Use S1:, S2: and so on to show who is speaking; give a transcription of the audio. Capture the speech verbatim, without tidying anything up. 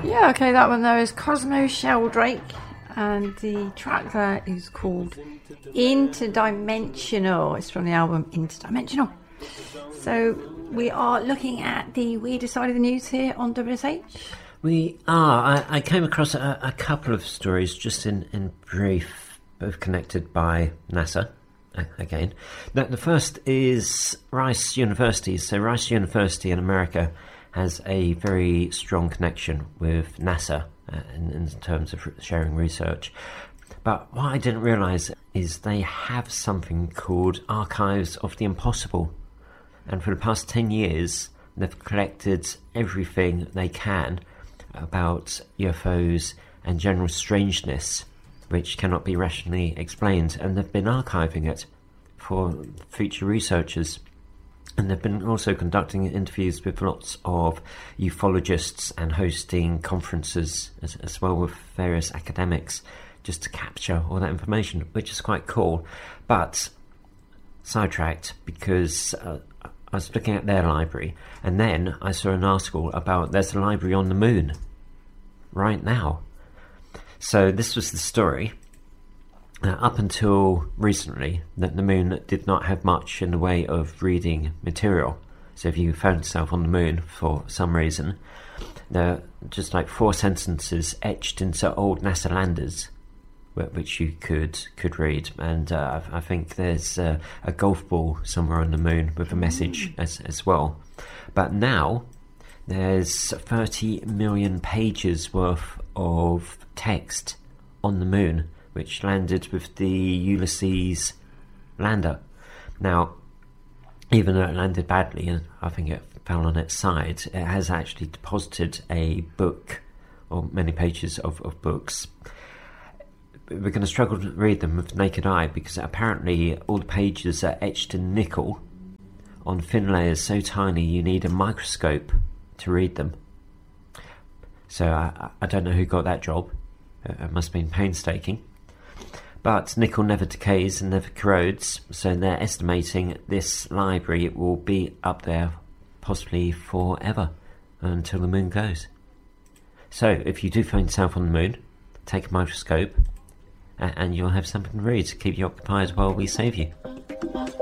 S1: Yeah, okay, that one there is Cosmo Sheldrake, and the track there is called Interdimensional. It's from the album Interdimensional. So we are looking at the weirder side of the news here on W S H.
S2: We are. I, I came across a, a couple of stories just in, in brief, both connected by NASA. Again, the, the first is Rice University. So Rice University in America has a very strong connection with NASA uh, in, in terms of sharing research. But what I didn't realise is they have something called Archives of the Impossible. And for the past ten years, they've collected everything they can about U F Os and general strangeness, which cannot be rationally explained, and they've been archiving it for future researchers. And they've been also conducting interviews with lots of ufologists and hosting conferences as, as well with various academics just to capture all that information, which is quite cool. But sidetracked because uh, I was looking at their library, and then I saw an article about there's a library on the moon right now. So this was the story. Uh, up until recently, that the moon did not have much in the way of reading material. So if you found yourself on the moon for some reason, there are just like four sentences etched into old NASA landers, which you could could read. And uh, I think there's uh, a golf ball somewhere on the moon with a message as, as well. But now there's thirty million pages worth of text on the moon, which landed with the Ulysses lander. Now, even though it landed badly, and I think it fell on its side, it has actually deposited a book, or many pages of, of books. We're going to struggle to read them with the naked eye, because apparently all the pages are etched in nickel on thin layers so tiny you need a microscope to read them. So I, I don't know who got that job. It must have been painstaking. But nickel never decays and never corrodes, so they're estimating this library will be up there possibly forever, until the moon goes. So if you do find yourself on the moon, take a microscope and you'll have something to read to keep you occupied while we save you.